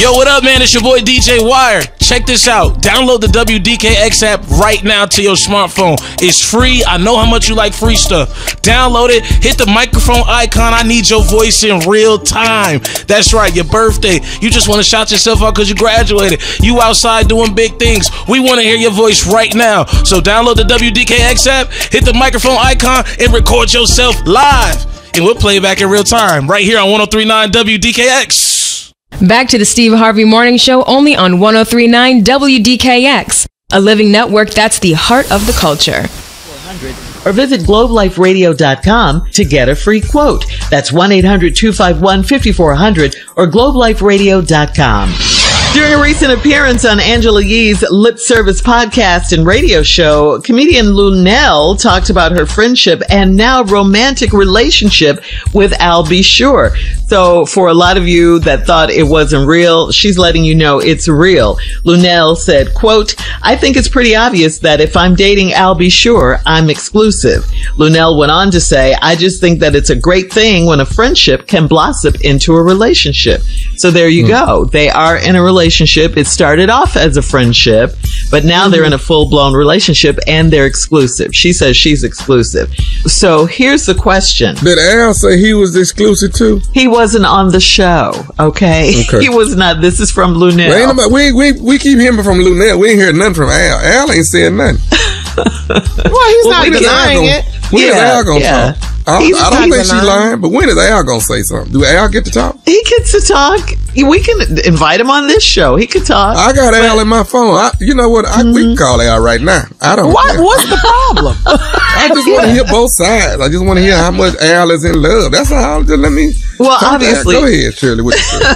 Yo, what up, man? It's your boy DJ Wire. Check this out. Download the WDKX app right now to your smartphone. It's free. I know how much you like free stuff. Download it. Hit the microphone icon. I need your voice in real time. That's right. Your birthday. You just want to shout yourself out because you graduated. You outside doing big things. We want to hear your voice right now. So download the WDKX app, hit the microphone icon, and record yourself live. And we'll play it back in real time right here on 103.9 WDKX. Back to the Steve Harvey Morning Show, only on 103.9 WDKX, a living network that's the heart of the culture. Or visit globeliferadio.com to get a free quote. That's 1-800-251-5400 or globeliferadio.com. During a recent appearance on Angela Yee's Lip Service podcast and radio show, comedian Luenell talked about her friendship and now romantic relationship with Al B. Sure. So for a lot of you that thought it wasn't real, she's letting you know it's real. Luenell said, quote, "I think it's pretty obvious that if I'm dating Al B. Sure, I'm exclusive." Luenell went on to say, "I just think that it's a great thing when a friendship can blossom into a relationship." So there you go. They are in a relationship. It started off as a friendship, but now they're in a full-blown relationship and they're exclusive. She says she's exclusive. So here's the question. Did Al say he was exclusive too? He wasn't on the show, okay? He was not. This is from Luenell. We keep hearing from Luenell. We ain't heard nothing from Al. Al ain't saying nothing. Well, he's not denying it. When is Al going to talk? I don't think she's lying, but when is Al going to say something? Do Al get to talk? He gets to talk. We can invite him on this show. He can talk. I got Al in my phone. You know what? We can call Al right now. I don't care. What's the problem? I just want to hear both sides. I just want to hear how much Al is in love. That's all. Just let me. Well, obviously. Go ahead, Shirley. What you say?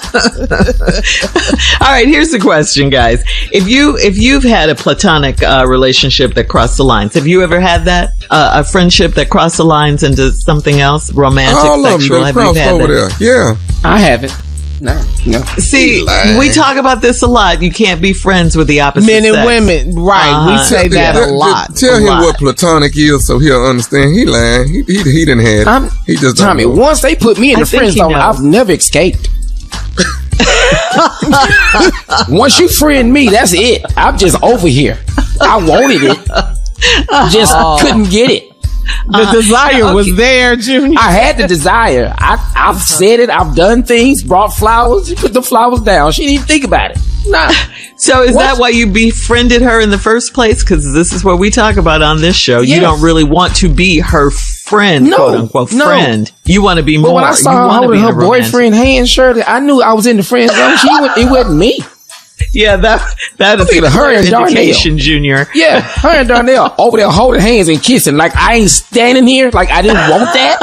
All right, here's the question, guys. If you've had a platonic relationship that crossed the lines, have you ever had that? A friendship that crossed the lines into something else, romantic, sexual? Have you had over that? Yeah. I haven't. No. See, we talk about this a lot. You can't be friends with the opposite men and sex. women, right? We say that a lot. Tell him what platonic is, so he'll understand. He lying. He didn't have it. He just Tommy. Once they put me in the friend zone, I've never escaped. Once you friend me, that's it. I'm just over here. I wanted it, just couldn't get it. The desire was there, Junior. I had the desire. I've said it. I've done things. Brought flowers. She put the flowers down. She didn't even think about it. Nah. So is that why you befriended her in the first place? Because this is what we talk about on this show. Yes. You don't really want to be her friend, quote unquote friend. You want to be more. But when I saw her holding her boyfriend hand, Shirley, I knew I was in the friend zone. It wasn't me. Yeah, that is a her and indication, Darnell. Junior. Yeah, her and Darnell over there holding hands and kissing like I ain't standing here, like I didn't want that.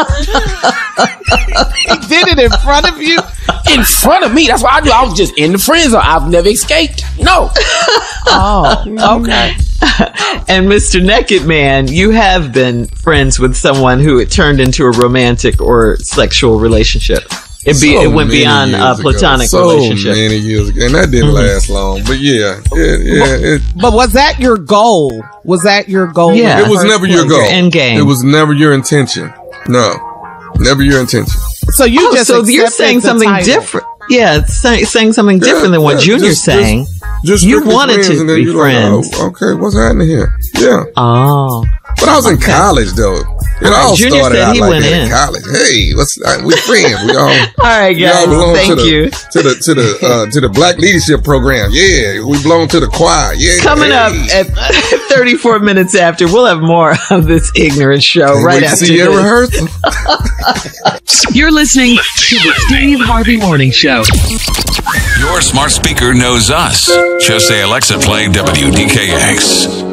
He did it in front of you? In front of me. That's why I knew I was just in the friend zone. I've never escaped. No. Oh, okay. And Mr. Naked Man, you have been friends with someone who it turned into a romantic or sexual relationship. It went beyond a platonic relationship. So many years ago. And that didn't last long. But yeah. But was that your goal? Was that your goal? Yeah. It was never your goal. Your end game. It was never your intention. No. Never your intention. So you're saying something different. Yeah, saying something different than what Junior's saying. Just you wanted to be friends. Like, oh, okay, what's happening here? Yeah. Oh. But I was in college, though. It all Junior started said out he like went in college. Hey, we friends. We all. All right, guys. Thank you. To the Black Leadership Program. Yeah, we belong to the choir. Yeah. Coming up at 34 minutes after, we'll have more of this ignorant show right after this. Rehearsal. You're listening to the Steve Harvey Morning Show. Your smart speaker knows us. Just say, Alexa, play WDKX.